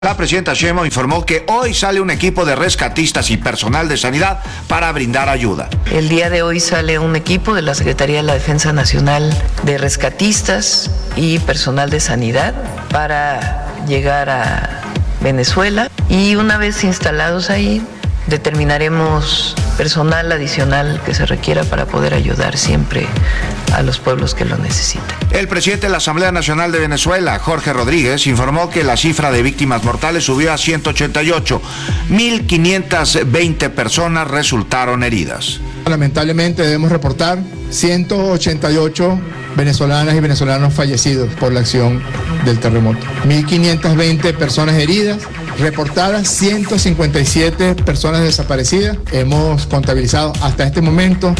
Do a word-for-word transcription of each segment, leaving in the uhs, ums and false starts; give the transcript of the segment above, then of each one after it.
La presidenta Sheinbaum informó que hoy sale un equipo de rescatistas y personal de sanidad para brindar ayuda. El día de hoy sale un equipo de la Secretaría de la Defensa Nacional de rescatistas y personal de sanidad para llegar a Venezuela, y una vez instalados ahí determinaremos personal adicional que se requiera para poder ayudar siempre a los pueblos que lo necesiten. El presidente de la Asamblea Nacional de Venezuela, Jorge Rodríguez, informó que la cifra de víctimas mortales subió a ciento ochenta y ocho. mil quinientas veinte personas resultaron heridas. Lamentablemente debemos reportar ciento ochenta y ocho venezolanas y venezolanos fallecidos por la acción del terremoto. mil quinientas veinte personas heridas, reportadas ciento cincuenta y siete personas desaparecidas. Hemos contabilizado hasta este momento.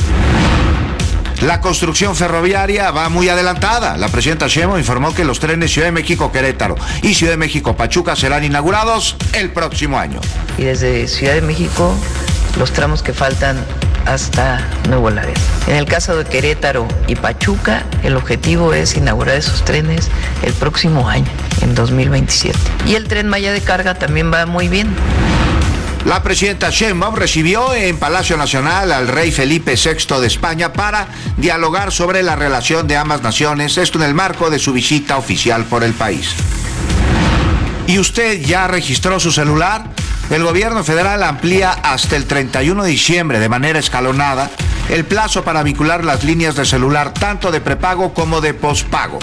La construcción ferroviaria va muy adelantada. La presidenta Sheinbaum informó que los trenes Ciudad de México-Querétaro y Ciudad de México-Pachuca serán inaugurados el próximo año. Y desde Ciudad de México, los tramos que faltan hasta Nuevo Laredo. En el caso de Querétaro y Pachuca, el objetivo es inaugurar esos trenes el próximo año, en dos mil veintisiete. Y el Tren Maya de carga también va muy bien. La presidenta Sheinbaum recibió en Palacio Nacional al rey Felipe sexto de España para dialogar sobre la relación de ambas naciones, esto en el marco de su visita oficial por el país. ¿Y usted ya registró su celular? El gobierno federal amplía hasta el treinta y uno de diciembre de manera escalonada el plazo para vincular las líneas de celular tanto de prepago como de pospago.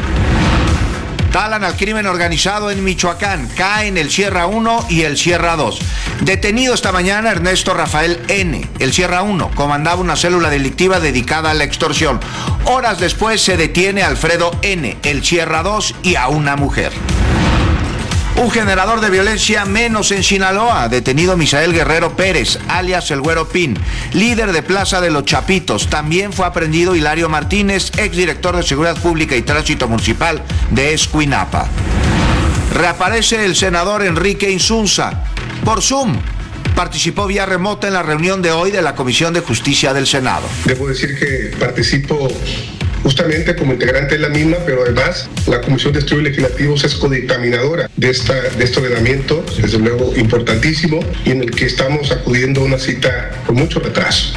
Talan al crimen organizado en Michoacán, caen el Sierra uno y el Sierra dos. Detenido esta mañana Ernesto Rafael N., el Sierra uno, comandaba una célula delictiva dedicada a la extorsión. Horas después se detiene a Alfredo N., el Sierra dos, y a una mujer. Un generador de violencia menos en Sinaloa, detenido Misael Guerrero Pérez, alias el Güero Pin, líder de Plaza de los Chapitos. También fue aprendido Hilario Martínez, exdirector de Seguridad Pública y Tránsito Municipal de Escuinapa. Reaparece el senador Enrique Insunza por Zoom. Participó vía remota en la reunión de hoy de la Comisión de Justicia del Senado. Debo decir que participo justamente como integrante de la misma, pero además la Comisión de Estudios Legislativos es codictaminadora de, esta, de este ordenamiento, desde luego importantísimo, y en el que estamos acudiendo a una cita con mucho retraso.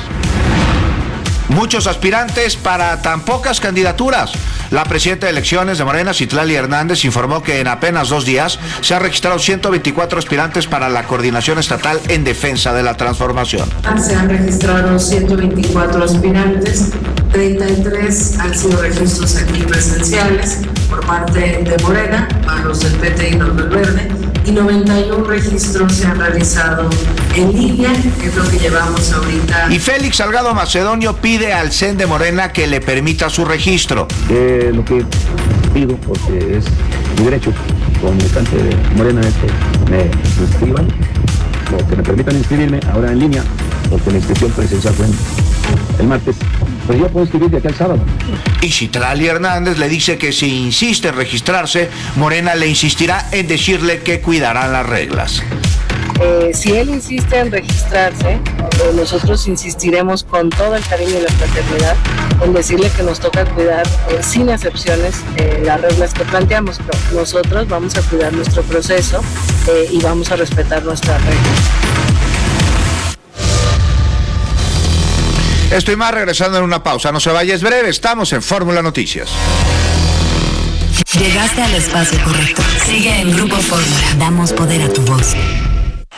Muchos aspirantes para tan pocas candidaturas. La presidenta de elecciones de Morena, Citlali Hernández, informó que en apenas dos días se han registrado ciento veinticuatro aspirantes para la coordinación estatal en defensa de la transformación. Se han registrado ciento veinticuatro aspirantes, treinta y tres han sido registros aquí presenciales por parte de Morena, a los del P T y los del Verde, y noventa y uno registros se han realizado en línea, que es lo que llevamos ahorita. Y Félix Salgado Macedonio pide al C E N de Morena que le permita su registro. Eh, lo que pido, porque es mi derecho como militante de Morena, es que me inscriban, o que me permitan inscribirme ahora en línea, porque la inscripción presencial fue el martes. Pues yo puedo inscribir de aquí al sábado. Y Citlali Hernández le dice que si insiste en registrarse, Morena le insistirá en decirle que cuidarán las reglas. Eh, si él insiste en registrarse, eh, nosotros insistiremos con todo el cariño y la fraternidad en decirle que nos toca cuidar eh, sin excepciones eh, las reglas que planteamos, pero nosotros vamos a cuidar nuestro proceso eh, y vamos a respetar nuestras reglas. Estoy más regresando en una pausa. No se vaya, es breve. Estamos en Fórmula Noticias. Llegaste al espacio correcto. Sigue en Grupo Fórmula. Damos poder a tu voz.